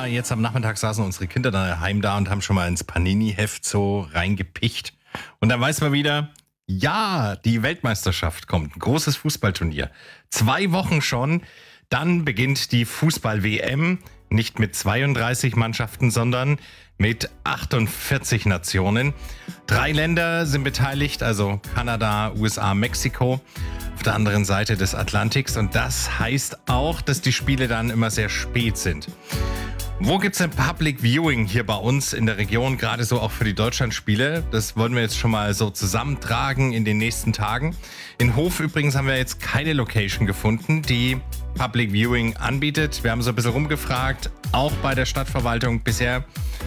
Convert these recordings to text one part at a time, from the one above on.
jetzt am Nachmittag saßen unsere Kinder daheim da und haben schon mal ins Panini-Heft so reingepicht. Und dann weiß man wieder, ja, die Weltmeisterschaft kommt. Ein großes Fußballturnier. 2 Wochen schon. Dann beginnt die Fußball-WM. Nicht mit 32 Mannschaften, sondern mit 48 Nationen. 3 Länder sind beteiligt, also Kanada, USA, Mexiko. Auf der anderen Seite des Atlantiks. Und das heißt auch, dass die Spiele dann immer sehr spät sind. Wo gibt's denn Public Viewing hier bei uns in der Region, gerade so auch für die Deutschlandspiele? Das wollen wir jetzt schon mal so zusammentragen in den nächsten Tagen. In Hof übrigens haben wir jetzt keine Location gefunden, die Public Viewing anbietet. Wir haben so ein bisschen rumgefragt, auch bei der Stadtverwaltung bisher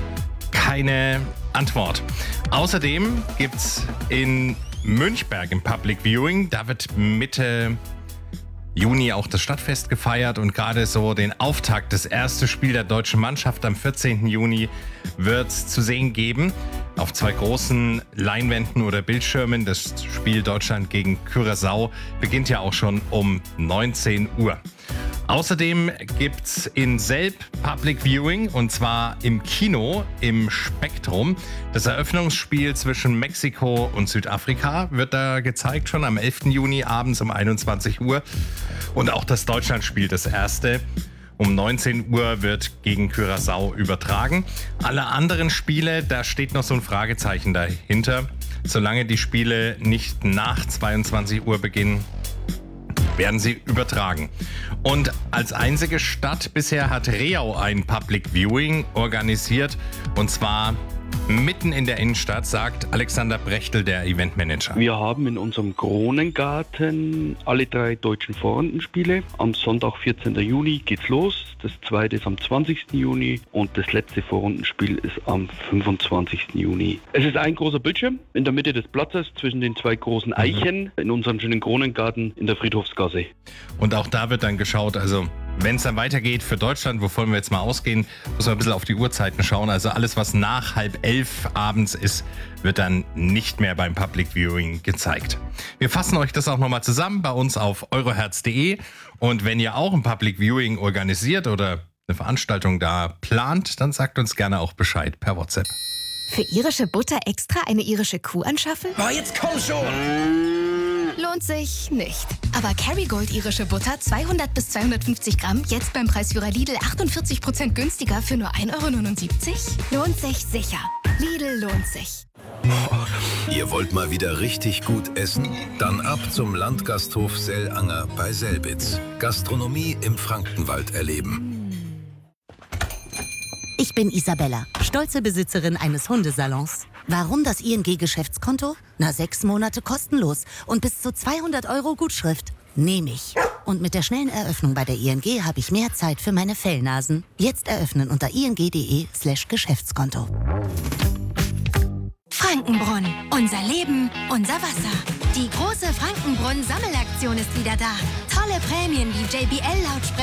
keine Antwort. Außerdem gibt's in Münchberg im Public Viewing, da wird Mitte Juni auch das Stadtfest gefeiert und gerade so den Auftakt, das erste Spiel der deutschen Mannschaft am 14. Juni wird es zu sehen geben. Auf 2 großen Leinwänden oder Bildschirmen. Das Spiel Deutschland gegen Curaçao beginnt ja auch schon um 19 Uhr. Außerdem gibt's in Selb Public Viewing und zwar im Kino im Spektrum. Das Eröffnungsspiel zwischen Mexiko und Südafrika wird da gezeigt, schon am 11. Juni abends um 21 Uhr. Und auch das Deutschlandspiel, das erste, um 19 Uhr wird gegen Curaçao übertragen. Alle anderen Spiele, da steht noch so ein Fragezeichen dahinter. Solange die Spiele nicht nach 22 Uhr beginnen, werden sie übertragen. Und als einzige Stadt bisher hat Reau ein Public Viewing organisiert. Und zwar mitten in der Innenstadt, sagt Alexander Brechtel, der Eventmanager. Wir haben in unserem Kronengarten alle 3 deutschen Vorrundenspiele. Am Sonntag, 14. Juni, geht's los. Das zweite ist am 20. Juni und das letzte Vorrundenspiel ist am 25. Juni. Es ist ein großer Bildschirm in der Mitte des Platzes zwischen den 2 großen Eichen in unserem schönen Kronengarten in der Friedhofsgasse. Und auch da wird dann geschaut, also wenn es dann weitergeht für Deutschland, wovon wir jetzt mal ausgehen, muss man ein bisschen auf die Uhrzeiten schauen. Also alles, was nach 10:30 abends ist, wird dann nicht mehr beim Public Viewing gezeigt. Wir fassen euch das auch nochmal zusammen bei uns auf euroherz.de. Und wenn ihr auch ein Public Viewing organisiert oder eine Veranstaltung da plant, dann sagt uns gerne auch Bescheid per WhatsApp. Für irische Butter extra eine irische Kuh anschaffen? Oh, jetzt komm schon! Lohnt sich nicht. Aber Kerrygold irische Butter 200 bis 250 Gramm jetzt beim Preisführer Lidl 48% günstiger für nur 1,79 €? Lohnt sich sicher. Lidl lohnt sich. Ihr wollt mal wieder richtig gut essen? Dann ab zum Landgasthof Sellanger bei Selbitz. Gastronomie im Frankenwald erleben. Ich bin Isabella, stolze Besitzerin eines Hundesalons. Warum das ING-Geschäftskonto? 6 Monate kostenlos und bis zu 200 € Gutschrift. Nehme ich. Und mit der schnellen Eröffnung bei der ING habe ich mehr Zeit für meine Fellnasen. Jetzt eröffnen unter ing.de/Geschäftskonto. Frankenbrunn. Unser Leben, unser Wasser. Die große Frankenbrunn-Sammelaktion ist wieder da. Tolle Prämien wie JBL-Lautsprecher.